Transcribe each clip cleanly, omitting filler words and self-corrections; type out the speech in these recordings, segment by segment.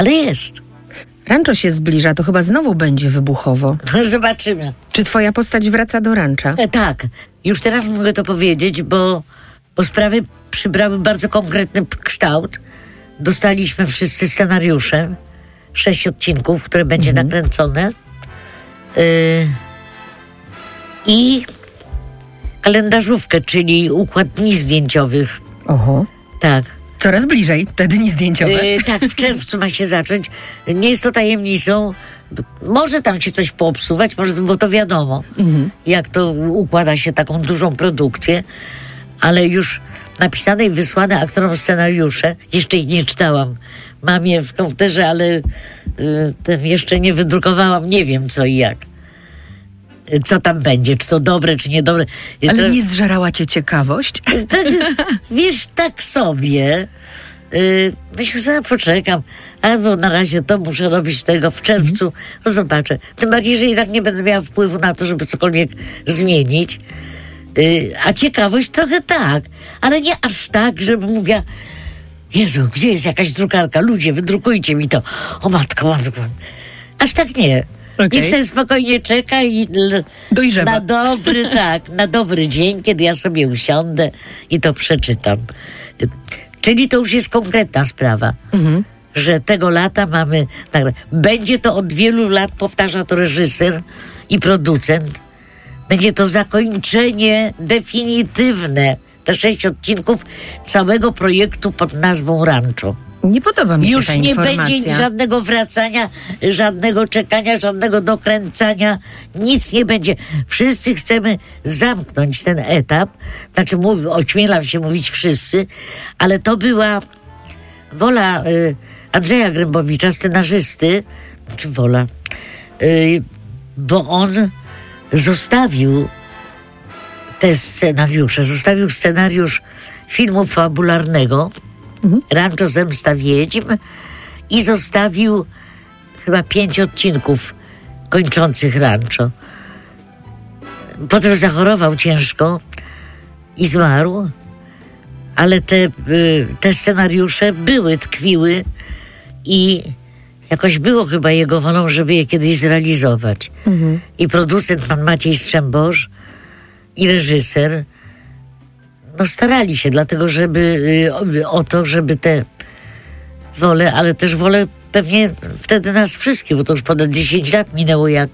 ale jest. Rancho się zbliża, to chyba znowu będzie wybuchowo. Zobaczymy. Czy twoja postać wraca do rancza? Tak, już teraz mogę to powiedzieć, bo sprawy przybrały bardzo konkretny kształt. Dostaliśmy wszyscy scenariusze, 6 odcinków, które będzie nakręcone. I kalendarzówkę, czyli układ dni zdjęciowych. Oho. Tak. Coraz bliżej te dni zdjęciowe. Tak, w czerwcu ma się zacząć. Nie jest to tajemnicą. Może tam się coś poobsuwać, może, bo to wiadomo, jak to układa się taką dużą produkcję, ale już napisane i wysłane aktorom scenariusze, jeszcze ich nie czytałam. Mam je w komputerze, ale jeszcze nie wydrukowałam, nie wiem co i jak. Co tam będzie, czy to dobre, czy niedobre. Ale nie zżerała cię ciekawość? Tak, wiesz, tak sobie. Myślę, że poczekam. Albo na razie to muszę robić tego w czerwcu. No zobaczę. Tym bardziej, że i tak nie będę miała wpływu na to, żeby cokolwiek zmienić. A ciekawość trochę tak. Ale nie aż tak, żebym mówiła: Jezu, gdzie jest jakaś drukarka? Ludzie, wydrukujcie mi to. O matko. Aż tak nie. Okay. Niech sobie spokojnie czeka i dojrzewa. Na dobry dzień, kiedy ja sobie usiądę i to przeczytam. Czyli to już jest konkretna sprawa, że tego lata mamy... Będzie to od wielu lat, powtarza to reżyser i producent. Będzie to zakończenie definitywne. Te 6 odcinków całego projektu pod nazwą Rancho. Nie podoba mi się już ta informacja. Już nie będzie żadnego wracania, żadnego czekania, żadnego dokręcania. Nic nie będzie. Wszyscy chcemy zamknąć ten etap. Znaczy, ośmielam się mówić wszyscy, ale to była wola Andrzeja Grębowicza, scenarzysty, czy wola, bo on zostawił te scenariusze. Zostawił scenariusz filmu fabularnego Rancho Zemsta Wiedźm i zostawił chyba 5 odcinków kończących Rancho. Potem zachorował ciężko i zmarł, ale te scenariusze tkwiły i jakoś było chyba jego wolą, żeby je kiedyś zrealizować. I producent pan Maciej Strzembosz i reżyser starali się, dlatego o to, żeby te wolę, ale też wolę pewnie wtedy nas wszystkich, bo to już ponad 10 lat minęło, jak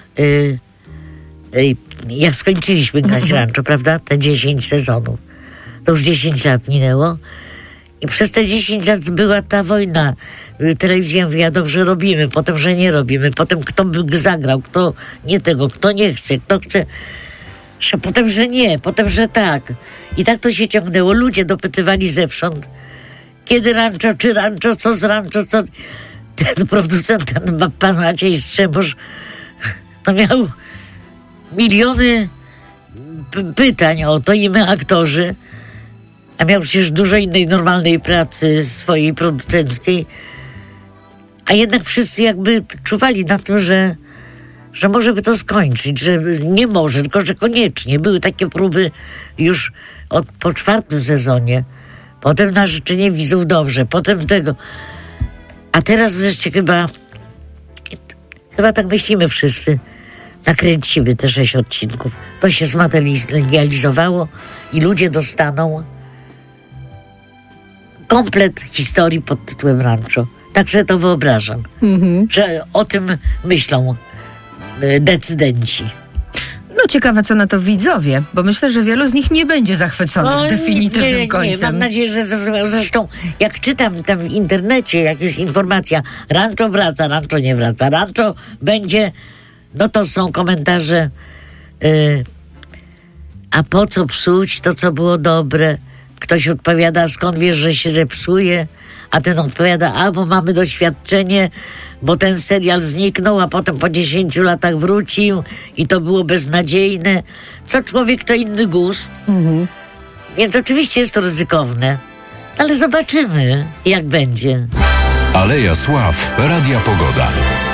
skończyliśmy grać Rancho, prawda? Te 10 sezonów. To już 10 lat minęło. I przez te 10 lat była ta wojna. Telewizja mówiła: dobrze robimy, potem, że nie robimy, potem kto by zagrał, kto nie tego, kto nie chce, kto chce... Potem, że nie, potem, że tak. I tak to się ciągnęło. Ludzie dopytywali zewsząd, kiedy Rancho, czy Rancho, co z Rancho, co... Ten producent, pan Maciej Strzembosz, to miał miliony pytań o to i my, aktorzy, a miał przecież dużo innej normalnej pracy swojej producenckiej, a jednak wszyscy jakby czuwali na tym, że może by to skończyć, że nie może, tylko że koniecznie. Były takie próby już po 4. sezonie. Potem na życzenie widzów dobrze, potem tego. A teraz wreszcie chyba tak myślimy wszyscy, nakręcimy te 6 odcinków. To się zmaterializowało i ludzie dostaną komplet historii pod tytułem Rancho. Tak sobie to wyobrażam, że o tym myślą decydenci. No ciekawe, co na to widzowie, bo myślę, że wielu z nich nie będzie zachwyconych definitywnym końcem. Nie, mam nadzieję, że zrozumiał. Zresztą jak czytam tam w internecie, jak jest informacja, Rancho wraca, Rancho nie wraca, Rancho będzie, no to są komentarze a po co psuć to, co było dobre? Ktoś odpowiada: skąd wiesz, że się zepsuje? A ten odpowiada: bo mamy doświadczenie, bo ten serial zniknął, a potem po 10 latach wrócił i to było beznadziejne. Co człowiek, to inny gust. Więc oczywiście jest to ryzykowne, ale zobaczymy, jak będzie. Aleja Sław, Radia Pogoda.